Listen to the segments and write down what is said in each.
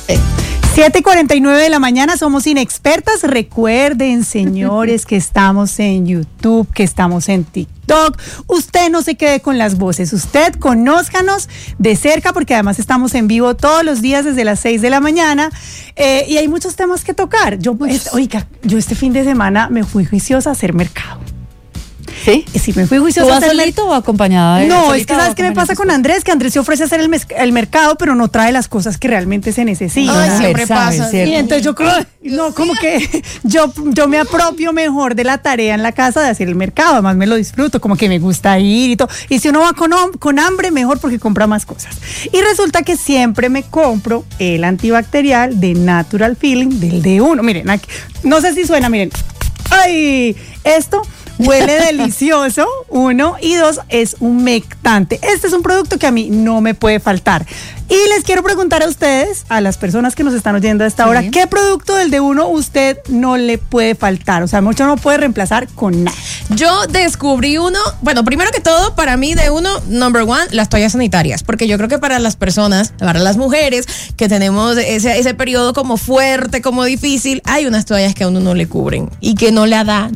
7:49 de la mañana, somos inexpertas. Recuerden, señores, que estamos en YouTube, que estamos en TikTok. Usted no se quede con las voces, usted conózcanos de cerca, porque además estamos en vivo todos los días desde las 6 de la mañana y hay muchos temas que tocar. Yo este fin de semana me fui juiciosa a hacer mercado. ¿Sí? Sí, me fui juiciosa. ¿Tú vas solito o acompañada? No, es que ¿sabes qué me pasa con Andrés? Que Andrés se ofrece a hacer el mercado, pero no trae las cosas que realmente se necesitan. Ay, siempre pasa. Y entonces yo creo, no, como que yo me apropio mejor de la tarea en la casa de hacer el mercado, además me lo disfruto, como que me gusta ir y todo. Y si uno va con hambre, mejor porque compra más cosas. Y resulta que siempre me compro el antibacterial de Natural Feeling, del D1. Miren, aquí, no sé si suena, miren. ¡Ay! Esto huele delicioso, 1, y 2, es humectante. Este es un producto que a mí no me puede faltar. Y les quiero preguntar a ustedes, a las personas que nos están oyendo a esta hora, ¿qué producto del D1 usted no le puede faltar? O sea, mucho no puede reemplazar con nada. Yo descubrí uno, bueno, primero que todo, para mí D1, number one, las toallas sanitarias, porque yo creo que para las personas, para las mujeres que tenemos ese periodo como fuerte, como difícil, hay unas toallas que a uno no le cubren y que no la da.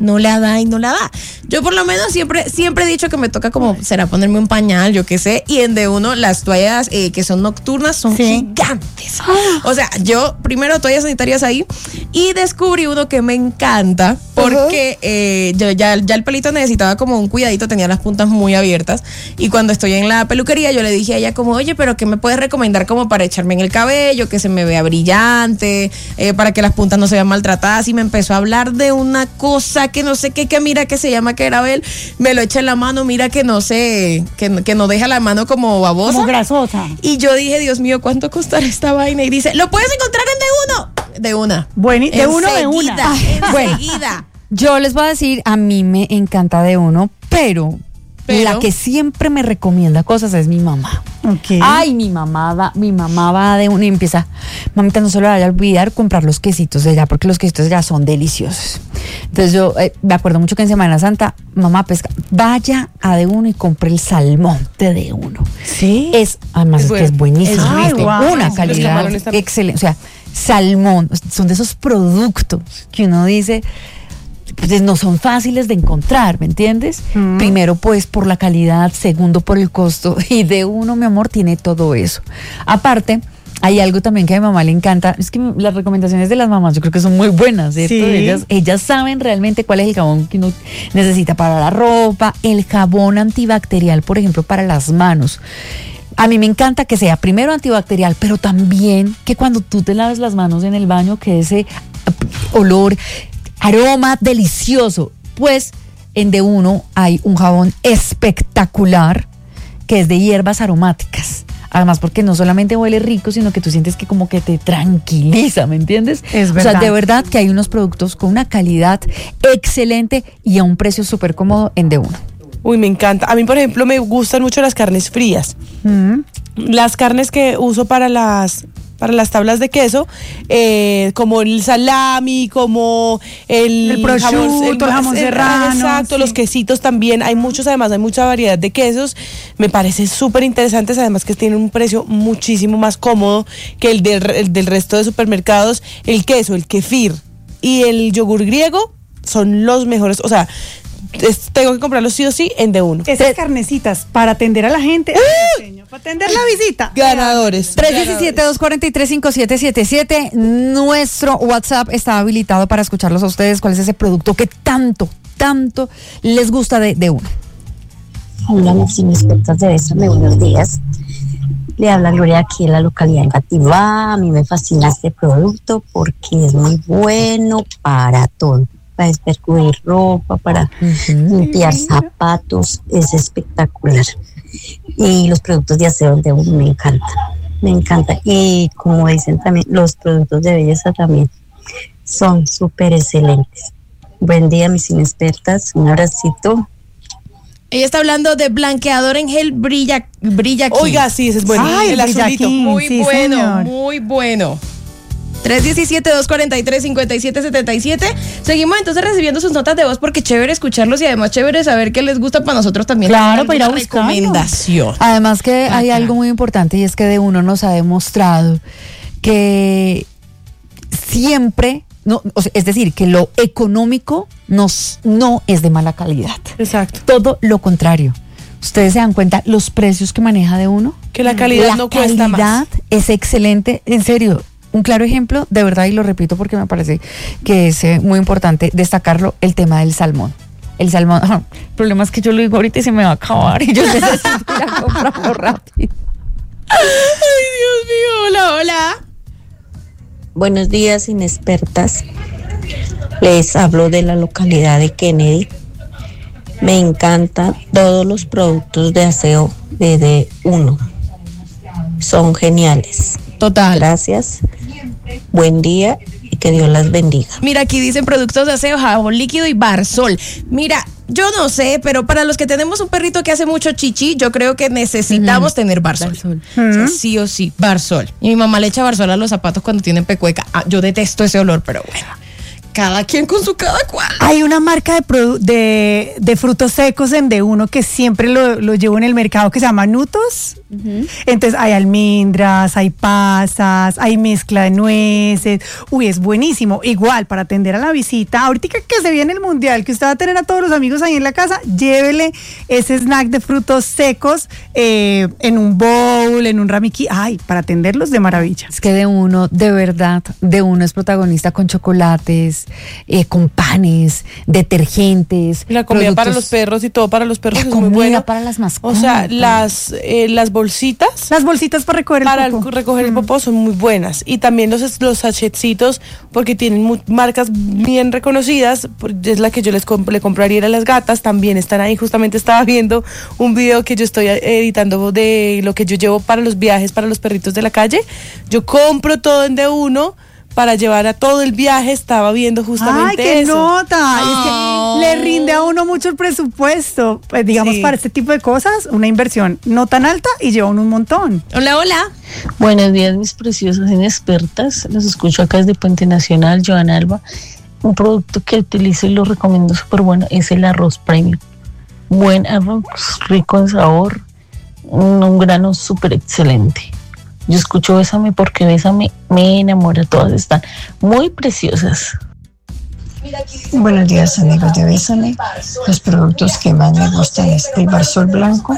Yo por lo menos siempre he dicho que me toca como, será ponerme un pañal, yo qué sé, y en D1 las toallas que son nocturnas son gigantes. O sea, yo primero toallas sanitarias ahí y descubrí uno que me encanta porque yo ya el pelito necesitaba como un cuidadito, tenía las puntas muy abiertas y cuando estoy en la peluquería yo le dije a ella como, oye, pero ¿qué me puedes recomendar como para echarme en el cabello, que se me vea brillante, para que las puntas no se vean maltratadas? Y me empezó a hablar de una cosa que no sé qué, que mira que se llama Kerabel, me lo echa en la mano, mira que no sé, que no deja la mano como babosa. Como grasosa. Y yo dije, Dios mío, ¿cuánto costará esta vaina? Y dice, lo puedes encontrar en D1. De una. Bueno, de una. Enseguida. Yo les voy a decir, a mí me encanta D1, pero la que siempre me recomienda cosas es mi mamá. Okay. Ay, mi mamá va de uno y empieza, mamita, no se le vaya a olvidar comprar los quesitos de allá, porque los quesitos de allá son deliciosos. Entonces yo me acuerdo mucho que en Semana Santa, mamá pesca, vaya a D1 y compre el salmón de D1. Sí. Además es que es buenísimo. Ay, wow. Una calidad excelente. O sea, salmón, son de esos productos que uno dice, pues no son fáciles de encontrar, ¿me entiendes? Primero, pues, por la calidad, segundo, por el costo, y D1, mi amor, tiene todo eso. Aparte, hay algo también que a mi mamá le encanta, es que las recomendaciones de las mamás yo creo que son muy buenas, ¿cierto? Sí. Ellas saben realmente cuál es el jabón que uno necesita para la ropa, el jabón antibacterial, por ejemplo, para las manos. A mí me encanta que sea primero antibacterial, pero también que cuando tú te laves las manos en el baño, que ese olor, aroma delicioso. Pues en D1 hay un jabón espectacular que es de hierbas aromáticas. Además, porque no solamente huele rico, sino que tú sientes que como que te tranquiliza, ¿me entiendes? Es verdad. O sea, de verdad que hay unos productos con una calidad excelente y a un precio súper cómodo en D1. Uy, me encanta. A mí, por ejemplo, me gustan mucho las carnes frías. Las carnes que uso para las tablas de queso, como el salami, como el prosciutto, el jamón serrano. Exacto, sí. Los quesitos también. Hay muchos, además, hay mucha variedad de quesos. Me parece súper interesantes, además que tienen un precio muchísimo más cómodo que el del resto de supermercados. El queso, el kefir y el yogur griego son los mejores, o sea, tengo que comprarlos sí o sí en D1. Esas carnecitas para atender a la gente, para atender la visita. Ganadores. 317-243-5777. Nuestro WhatsApp está habilitado para escucharlos a ustedes. ¿Cuál es ese producto que tanto les gusta de D1? Hola, mis inexpertas de Bésame, buenos días. Le habla Gloria aquí en la localidad de Engativá. A mí me fascina este producto porque es muy bueno para todo. Para despercudir ropa, para limpiar zapatos, es espectacular. Y los productos de aseo de uno me encanta. Y como dicen también, los productos de belleza también son súper excelentes. Buen día, mis inexpertas, un abracito. Ella está hablando de blanqueador en gel Brilla Aquí. Oiga, sí, ese es bueno. Ay, el azulito. Muy sí, bueno, señor. muy bueno. 317-243-5777. Seguimos entonces recibiendo sus notas de voz porque chévere escucharlos y además chévere saber qué les gusta para nosotros también. Claro, para ir a una buscarlo. recomendación. Además que hay algo muy importante y es que D1 nos ha demostrado que siempre, no, o sea, es decir, que lo económico no es de mala calidad. Exacto. Todo lo contrario. Ustedes se dan cuenta los precios que maneja de uno. Que la calidad no cuesta más. La calidad es excelente, en serio. Un claro ejemplo, de verdad, y lo repito porque me parece que es muy importante destacarlo, el tema del salmón. El salmón, el problema es que yo lo digo ahorita y se me va a acabar y yo necesito ir a comprarlo rápido. Ay, Dios mío, hola, hola. Buenos días, inexpertas. Les hablo de la localidad de Kennedy. Me encantan todos los productos de aseo de D1. Son geniales. Total. Gracias. Buen día y que Dios las bendiga. Mira, aquí dicen productos de aseo, jabón líquido y Barsol. Mira, yo no sé, pero para los que tenemos un perrito que hace mucho chichi, yo creo que necesitamos tener Barsol. O sea, sí o sí, Barsol. Y mi mamá le echa Barsol a los zapatos cuando tienen pecueca. Yo detesto ese olor, pero bueno. Cada quien con su cada cual. Hay una marca de frutos secos en D1 que siempre lo llevo en el mercado que se llama Nutos. Entonces hay almendras, hay pasas, hay mezcla de nueces. Uy, es buenísimo. Igual, para atender a la visita, ahorita que se viene el mundial, que usted va a tener a todos los amigos ahí en la casa, llévele ese snack de frutos secos en un bowl, en un ramiki. Ay, para atenderlos de maravilla. Es que D1, de verdad, D1 es protagonista con chocolates, con panes, detergentes. La comida productos, para los perros y todo para los perros la es muy comida buena. para las mascotas. O sea, las bolsitas Las bolsitas para recoger el popó. recoger el popó son muy buenas. Y también los sachetcitos, porque tienen marcas bien reconocidas. Es la que yo le compraría a las gatas. También están ahí. Justamente estaba viendo un video que yo estoy editando de lo que yo llevo para los viajes para los perritos de la calle. Yo compro todo en D1 para llevar a todo el viaje. Estaba viendo justamente ¡ay, qué eso. nota! Es que le rinde a uno mucho el presupuesto. Pues digamos, Sí. para este tipo de cosas, una inversión no tan alta y lleva uno un montón. Hola, hola. Buenos días, mis preciosas inexpertas. Los escucho acá desde Puente Nacional, Joana Alba. Un producto que utilizo y lo recomiendo súper bueno es el arroz premium. Buen arroz, rico en sabor, un grano súper excelente. Yo escucho Bésame porque Bésame me enamora, todas están muy preciosas. Buenos días, amigos de Bésame. Los productos que más me gustan es el Barsol blanco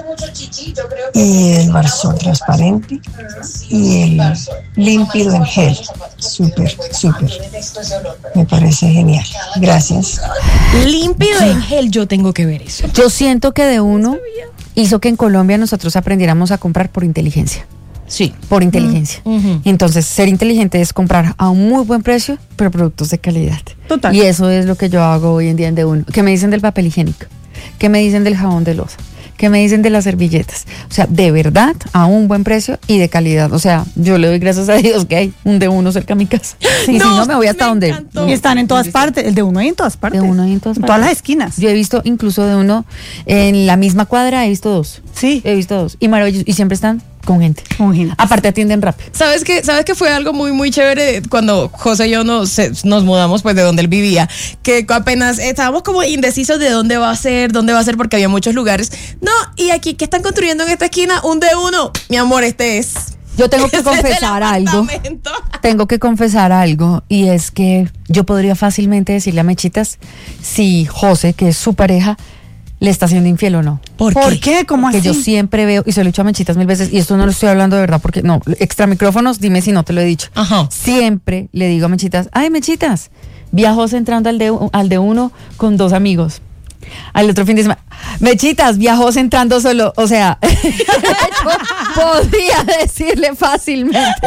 y el Barsol transparente y el límpido en gel. Súper. Me parece genial. Gracias. Límpido en gel, yo tengo que ver eso. Yo siento que D1 hizo que en Colombia nosotros aprendiéramos a comprar por inteligencia. Sí. Por inteligencia. Entonces, ser inteligente es comprar a un muy buen precio, pero productos de calidad. Total. Y eso es lo que yo hago hoy en día en D1. ¿Qué me dicen del papel higiénico? ¿Qué me dicen del jabón de loza? ¿Qué me dicen de las servilletas? O sea, de verdad, a un buen precio y de calidad. O sea, yo le doy gracias a Dios que hay un D1 cerca a mi casa. Y si no, me voy hasta donde. encantó. Y están en todas partes. El D1 hay en todas partes. D1 hay en todas todas partes. las esquinas. Yo he visto incluso D1 en la misma cuadra, he visto dos. Sí. He visto dos. Y maravilloso. Y siempre están con gente. Con gente. Aparte atienden rápido. ¿Sabes qué fue algo muy, muy chévere cuando José y yo nos mudamos pues de donde él vivía? Que apenas estábamos como indecisos de dónde va a ser, porque había muchos lugares. No, y aquí, ¿qué están construyendo en esta esquina? Un D1. Mi amor, este es. Yo tengo que Ese es el confesar algo. apartamento. Tengo que confesar algo. Y es que yo podría fácilmente decirle a Mechitas si José, que es su pareja, le está siendo infiel o no. ¿Por qué? ¿Cómo Porque así? yo siempre veo, y se lo he dicho a Mechitas 1000 veces, y esto no lo estoy hablando de verdad, porque no, extra micrófonos, dime si no te lo he dicho. Ajá. Siempre le digo a Mechitas, ay, Mechitas, vi a José entrando al D1 con 2 amigos. Al otro fin de semana, Mechitas, vi a José entrando solo. O sea, podría decirle fácilmente.